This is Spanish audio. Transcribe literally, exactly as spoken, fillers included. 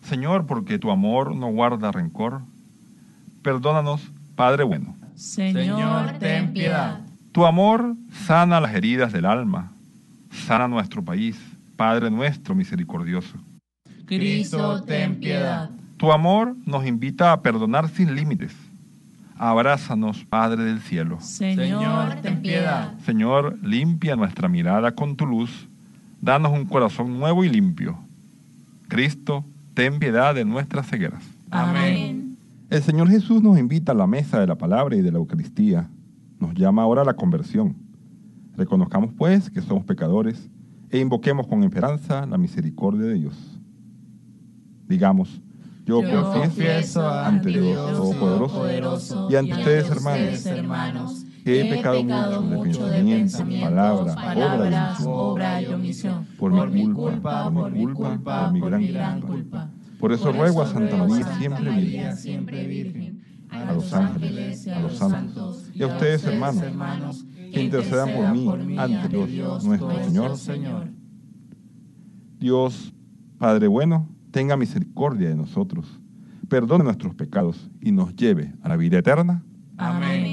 Señor, porque tu amor no guarda rencor, perdónanos, Padre bueno. Señor, ten piedad. Tu amor sana las heridas del alma, sana nuestro país, Padre nuestro misericordioso. Cristo, ten piedad. Tu amor nos invita a perdonar sin límites. Abrázanos, Padre del cielo. Señor, ten piedad. Señor, limpia nuestra mirada con tu luz, danos un corazón nuevo y limpio. Cristo, ten piedad de nuestras cegueras. Amén. El Señor Jesús nos invita a la mesa de la palabra y de la Eucaristía. Nos llama ahora a la conversión. Reconozcamos, pues, que somos pecadores e invoquemos con esperanza la misericordia de Dios. Digamos, yo, Yo confieso ante Dios Todopoderoso y ante ustedes, hermanos, hermanos, que he pecado mucho de pensamiento, palabra, obra y omisión, por mi culpa, por mi culpa, por mi gran culpa. Por eso ruego a Santa María, siempre Virgen, siempre Virgen, a los ángeles, a los santos, y a ustedes, hermanos, que intercedan por mí ante Dios nuestro Señor. Dios, Padre bueno, tenga misericordia de nosotros, perdone nuestros pecados y nos lleve a la vida eterna. Amén.